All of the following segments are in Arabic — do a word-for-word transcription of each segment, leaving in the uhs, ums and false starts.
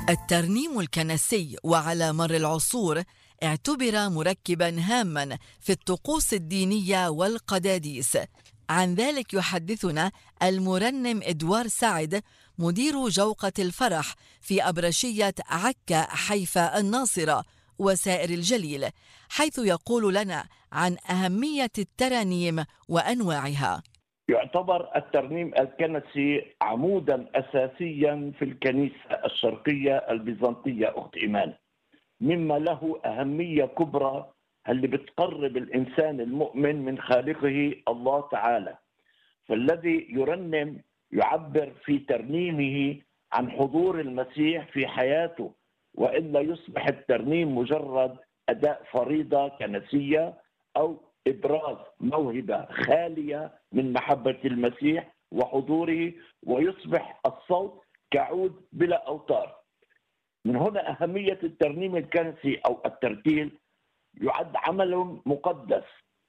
الترنيم الكنسي وعلى مر العصور اعتبر مركبا هاما في الطقوس الدينية والقداديس. عن ذلك يحدثنا المرنم إدوار سعد مدير جوقة الفرح في أبرشية عكا حيفا الناصرة وسائر الجليل، حيث يقول لنا عن أهمية الترانيم وأنواعها. يعتبر الترنيم الكنسي عمودا أساسيا في الكنيسة الشرقية البيزنطية أخت إيمان، مما له أهمية كبرى اللي بتقرب الإنسان المؤمن من خالقه الله تعالى. فالذي يرنم يعبر في ترنيمه عن حضور المسيح في حياته، وإلا يصبح الترنيم مجرد أداء فريضة كنسية أو إبراز موهبة خالية من محبة المسيح وحضوره، ويصبح الصوت كعود بلا أوتار. من هنا أهمية الترنيم الكنسي أو الترتيل، يعد عمل مقدس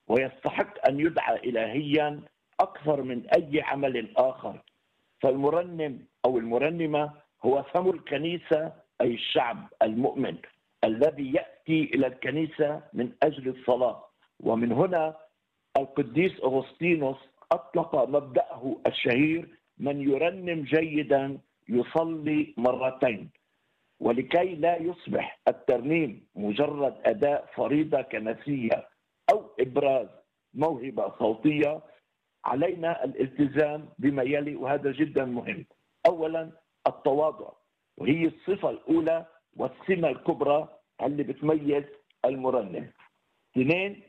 ويستحق أن يدعى إلهيا أكثر من أي عمل آخر. فالمرنم أو المرنمة هو فم الكنيسة، أي الشعب المؤمن الذي يأتي إلى الكنيسة من أجل الصلاة. ومن هنا القديس أغسطينوس أطلق مبدأه الشهير: من يرنم جيدا يصلي مرتين. ولكي لا يصبح الترنيم مجرد أداء فريضة كنسية أو إبراز موهبة صوتية، علينا الالتزام بما يلي، وهذا جدا مهم. أولا التواضع، وهي الصفة الأولى والسمة الكبرى اللي بتميز المرنم. اثنين،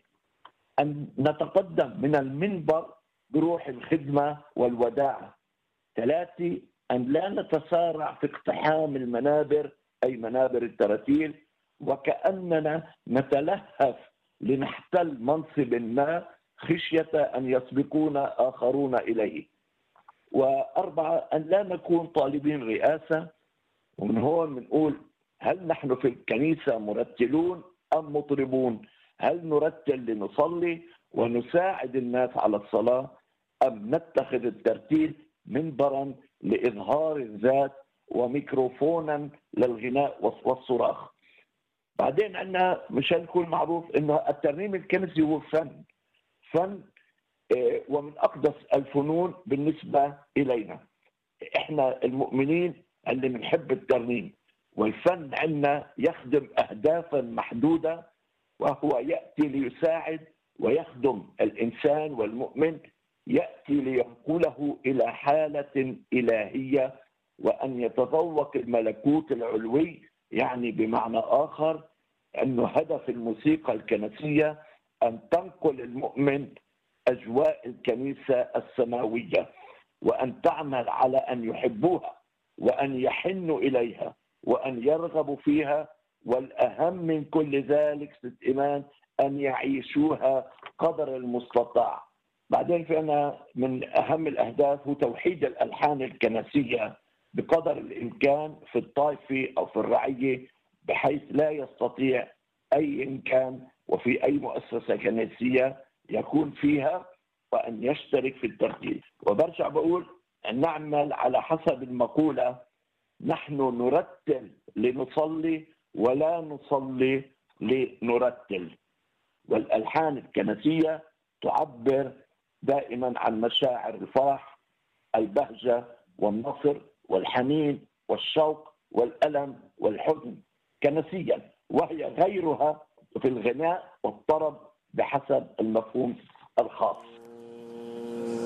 أن نتقدم من المنبر بروح الخدمة والوداعة. ثلاثة، أن لا نتسارع في اقتحام المنابر، أي منابر التراتيل، وكأننا نتلهف لنحتل منصب ما خشية أن يسبقونا آخرون إليه. وأربعة، أن لا نكون طالبين رئاسة. ومن هون بنقول: هل نحن في الكنيسة مرتلون أم مطربون؟ هل نرتل لنصلي ونساعد الناس على الصلاة، أم نتخذ الترتيل منبرا لإظهار الذات وميكروفونا للغناء والصراخ؟ بعدين عندنا مشان يكون معروف إنه الترنيم الكنسي هو فن فن ومن أقدس الفنون بالنسبة إلينا إحنا المؤمنين اللي بنحب الترنيم. والفن عندنا يخدم أهدافا محدودة، وهو يأتي ليساعد ويخدم الإنسان والمؤمن، يأتي لينقله إلى حالة إلهية وأن يتذوق الملكوت العلوي. يعني بمعنى آخر أنه هدف الموسيقى الكنسية أن تنقل المؤمن أجواء الكنيسة السماوية، وأن تعمل على أن يحبوها وأن يحنوا إليها وأن يرغبوا فيها، والأهم من كل ذلك ست إيمان أن يعيشوها قدر المستطاع. بعدين فإن من أهم الأهداف هو توحيد الألحان الكنسية بقدر الإمكان في الطائفة أو في الرعية، بحيث لا يستطيع أي إمكان وفي أي مؤسسة كنسية يكون فيها وأن يشترك في الترتيل. وبرجع بقول أن نعمل على حسب المقولة: نحن نرتل لنصلي ولا نصلي لنرتل. والألحان الكنسية تعبر دائما عن مشاعر الفرح، البهجة والنصر والحنين والشوق والألم والحزن كنسيا، وهي غيرها في الغناء والطرب بحسب المفهوم الخاص.